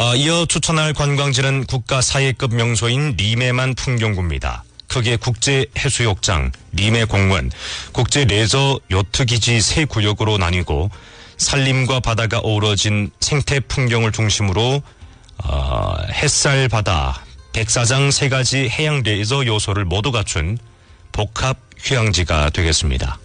이어 추천할 관광지는 국가 사회급 명소인 리메만 풍경구입니다. 크게 국제해수욕장, 리메공원, 국제레저 요트기지 세 구역으로 나뉘고 산림과 바다가 어우러진 생태 풍경을 중심으로 햇살, 바다, 백사장 세 가지 해양 레저 요소를 모두 갖춘 복합 휴양지가 되겠습니다.